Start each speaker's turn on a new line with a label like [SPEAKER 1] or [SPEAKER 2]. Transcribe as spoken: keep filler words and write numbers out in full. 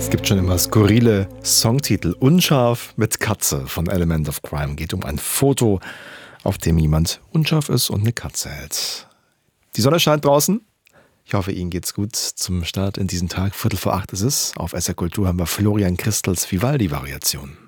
[SPEAKER 1] Es gibt schon immer skurrile Songtitel. Unscharf mit Katze von Element of Crime. Geht um ein Foto, auf dem jemand unscharf ist und eine Katze hält. Die Sonne scheint draußen. Ich hoffe, Ihnen geht's gut zum Start in diesen Tag. Viertel vor acht ist es. Auf S R Kultur haben wir Florian Christels Vivaldi-Variation.